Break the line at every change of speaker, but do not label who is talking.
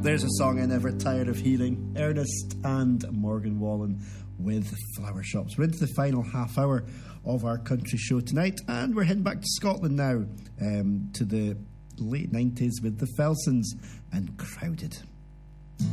There's a song I never tired of hearing. Ernest and Morgan Wallen with Flower Shops. We're into the final half hour of our country show tonight, and we're heading back to Scotland now, to the late 90s with the Felsons and Crowded.